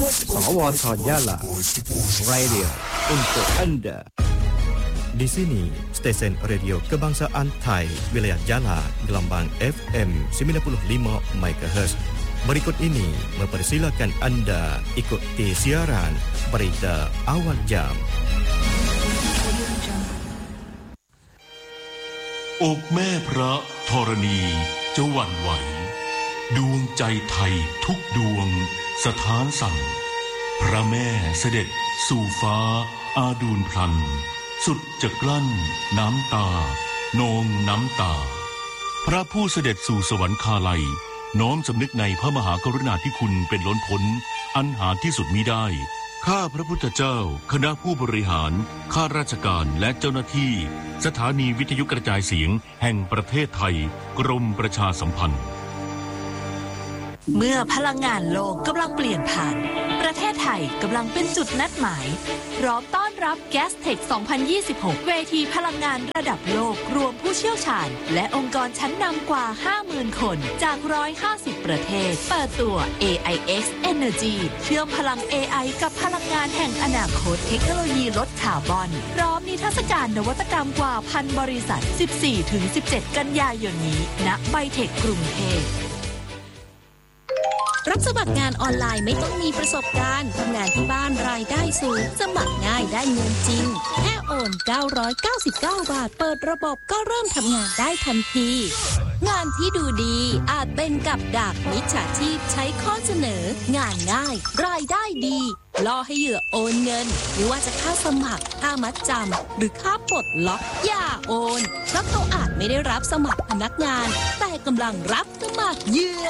Sawata Jala Radio untuk Anda. Di sini stesen radio kebangsaan Thai wilayah Jala gelombang FM 95 MHz. Berikut ini mempersilakan Anda ikuti siaran berita awal jam. อกแม่พระธรณีจะหวั่นไหวดวงใจไทยทุกดวงสถานสั่นพระแม่เสด็จสู่ฟ้าอาดูลพลันสุดจะกลั้นน้ำตานองน้ำตาพระผู้เสด็จสู่สวรรคาลัยน้อมสำนึกในพระมหากรุณาธิคุณเป็นล้นพ้นอันหาที่สุดมิได้ข้าพระพุทธเจ้าคณะผู้บริหารข้าราชการและเจ้าหน้าที่สถานีวิทยุกระจายเสียงแห่งประเทศไทยกรมประชาสัมพันธ์เมื่อพลังงานโลกกำลังเปลี่ยนผ่านประเทศไทยกำลังเป็นจุดนัดหมายพร้อมต้อนรับ Gastech 2026 เวทีพลังงานระดับโลกรวมผู้เชี่ยวชาญและองค์กรชั้นนำกว่า 50,000 คนจาก 150 ประเทศเปิดตัว AIX Energy เชื่อมพลัง AI กับพลังงานแห่งอนาคตเทคโนโลยีลดคาร์บอนพร้อมนิทรรศการนวัตกรรมกว่า 1,000 บริษัท 14-17 กันยายนนี้ณไบเทคกรุงเทพรับสมัครงานออนไลน์ไม่ต้องมีประสบการณ์ทำงานที่บ้านรายได้สูงสมัครง่ายได้เงินจริงแค่โอน999 บาทเปิดระบบก็เริ่มทำงานได้ทันทีงานที่ดูดีอาจเป็นกับดักมิจฉาชีพใช้ข้อเสนองานง่ายรายได้ดีล่อให้เหยื่อโอนเงินไม่ว่าจะค่าสมัครค่ามัดจำหรือค่าปลดล็อกอย่าโอนเพราะเขาอาจไม่ได้รับสมัครพนักงานแต่กำลังรับสมัครเหยื่อ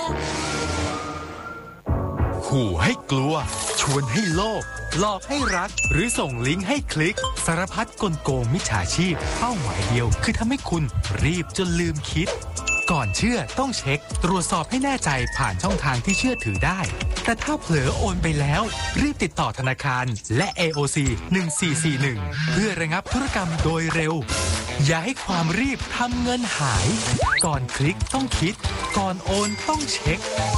ขู่ให้กลัวชวนให้โลภหลอกให้รักหรือส่งลิงก์ให้คลิกสารพัดกลโกงมิจฉาชีพเป้าหมายเดียวคือทำให้คุณรีบจนลืมคิดก่อนเชื่อต้องเช็คตรวจสอบให้แน่ใจผ่านช่องทางที่เชื่อถือได้แต่ถ้าเผลอโอนไปแล้วรีบติดต่อธนาคารและ AOC 1441เพื่อระงับธุรกรรมโดยเร็วอย่าให้ความรีบทำเงินหายก่อนคลิกต้องคิดก่อนโอนต้องเช็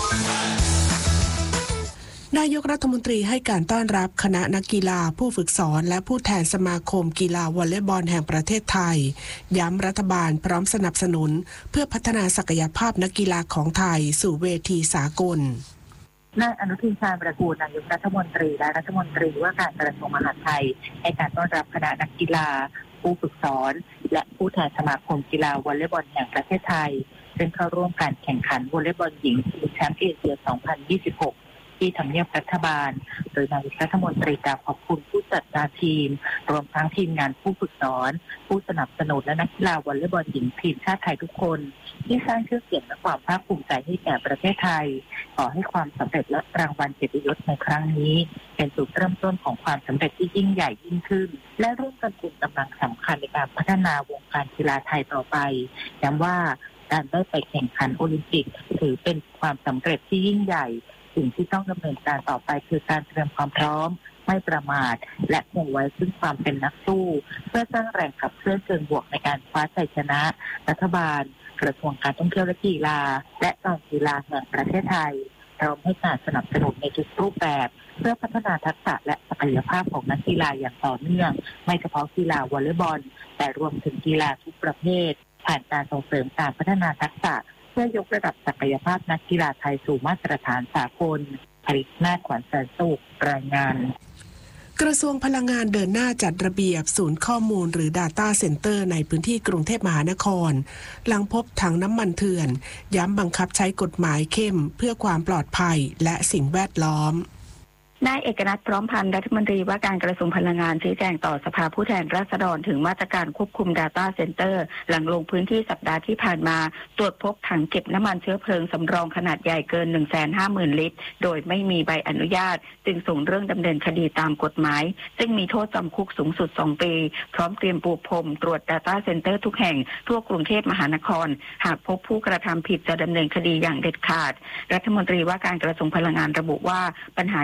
คนายกรัฐมนตรีให้การต้อนรับคณะนักกีฬาผู้ฝึกสอนและผู้แทนสมาคมกีฬาวอลเลย์บอลแห่งประเทศไทยย้ำรัฐบาลพร้อมสนับสนุนเพื่อพัฒนาศักยภาพนักกีฬาของไทยสู่เวทีสากลนายอนุทินชาญวิรากูลนายกรัฐมนตรีและรัฐมนตรีว่าการกระทรวงมหาดไทยให้การต้อนรับคณะนักกีฬาผู้ฝึกสอนและผู้แทนสมาคมกีฬาวอลเลย์บอลแห่งประเทศไทยซึ่งเข้าร่วมการแข่งขันวอลเลย์บอลหญิงชิงแชมป์เอเชีย 2026ที่ทำเนียบรัฐบาลโดยนายกรัฐมนตรีกล่าวขอบคุณผู้จัดการทีมรวมทั้งทีมงานผู้ฝึกสอนผู้สนับสนุนและนักกีฬาวอลเลย์บอลหญิงทีมชาติไทยทุกคนที่สร้างชื่อเสียงและความภาคภูมิใจให้แก่ประเทศไทยขอให้ความสำเร็จและรางวัลเกียรติยศในครั้งนี้เป็นจุดเริ่มต้นของความสำเร็จที่ยิ่งใหญ่ยิ่งขึ้นและร่วมกันเป็นกำลังสำคัญในการพัฒนาวงการกีฬาไทยต่อไปย้ำว่าการได้ไปแข่งขันโอลิมปิกถือเป็นความสำเร็จที่ยิ่งใหญ่สิ่งที่ต้องดำเนินการต่อไปคือการเตรียมความพร้อมไม่ประมาทและคงไว้ซึ่งความเป็นนักสู้เพื่อสร้างแรงขับเคลื่อนเชิงบวกในการคว้าชัยชนะรัฐบาลกระทรวงการท่องเที่ยวและกีฬาและการกีฬาแห่งประเทศไทยพร้อมให้การสนับสนุนในทุกรูปแบบเพื่อพัฒนาทักษะและศักยภาพของนักกีฬาอย่างต่อเนื่องไม่เฉพาะกีฬาวอลเลย์บอลแต่รวมถึงกีฬาทุกประเภทผ่านการส่งเสริมการพัฒนาทักษะเพื่อยกระดับศักยภาพนักกีฬาไทยสู่มาตรฐานสากลผลิตหน้าขวัญแสนสุขรายงานกระทรวงพลังงานเดินหน้าจัดระเบียบศูนย์ข้อมูลหรือ Data Center ในพื้นที่กรุงเทพมหานครหลังพบถังน้ำมันเถื่อนย้ำบังคับใช้กฎหมายเข้มเพื่อความปลอดภัยและสิ่งแวดล้อมนายเอกนัท พร้อมพันธ์รัฐมนตรีว่าการกระทรวงพลังงานชี้แจงต่อสภาผู้แทนราษฎรถึงมาตรการควบคุม Data Center หลังลงพื้นที่สัปดาห์ที่ผ่านมาตรวจพบถังเก็บน้ำมันเชื้อเพลิงสำรองขนาดใหญ่เกิน 150,000 ลิตรโดยไม่มีใบอนุญาตจึงส่งเรื่องดำเนินคดีตามกฎหมายซึ่งมีโทษจำคุกสูงสุด2 ปีพร้อมเตรียมปูพรมตรวจ Data Center ทุกแห่งทั่วกรุงเทพมหานครหากพบผู้กระทำผิดจะดำเนินคดีอย่างเด็ดขาดรัฐมนตรีว่าการกระทรวงพลังงานระบุว่าปัญหานี้สะ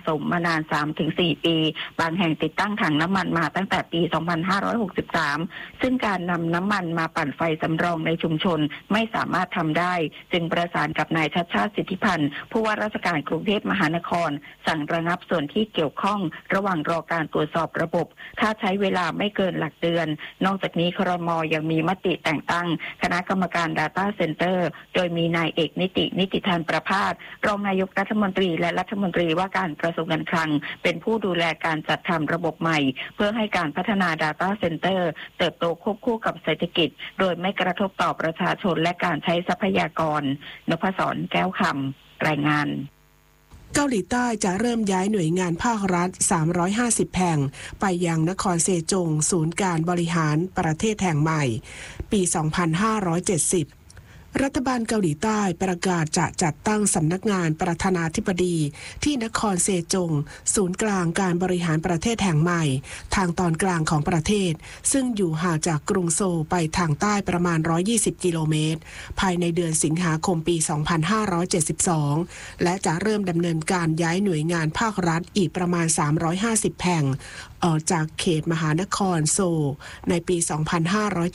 สมมานาน 3-4 ปีบางแห่งติดตั้งถังน้ำมันมาตั้งแต่ปี 2563 ซึ่งการนำน้ำมันมาปั่นไฟสำรองในชุมชนไม่สามารถทำได้จึงประสานกับนายชัชชาติสิทธิพันธ์ผู้ว่าราชการกรุงเทพมหานครสั่งระงับส่วนที่เกี่ยวข้องระหว่างรอการตรวจสอบระบบถ้าใช้เวลาไม่เกินหลักเดือนนอกจากนี้ครม.ยังมีมติแต่งตั้งคณะกรรมการ Data Center โดยมีนายเอกนิติธานประภาสรองนายกรัฐมนตรีและรัฐมนตรีว่าการกระทรวงการคลังเป็นผู้ดูแลการจัดทำระบบใหม่เพื่อให้การพัฒนา Data Center เติบโตควบคู่กับเศรษฐกิจโดยไม่กระทบต่อประชาชนและการใช้ทรัพยากรนพศรแก้วคำรายงานเกาหลีใต้จะเริ่มย้ายหน่วยงานภาครัฐ350แห่งไปยังนครเซจงศูนย์การบริหารประเทศแห่งใหม่ปี 2570รัฐบาลเกาหลีใต้ประกาศจะจัดตั้งสำนักงานประธานาธิบดีที่นครเซจงศูนย์กลางการบริหารประเทศแห่งใหม่ทางตอนกลางของประเทศซึ่งอยู่ห่างจากกรุงโซลไปทางใต้ประมาณ120กิโลเมตรภายในเดือนสิงหาคมปี 2572และจะเริ่มดำเนินการย้ายหน่วยงานภาครัฐอีกประมาณ350แห่งออกจากเขตมหานครโซลในปี 2573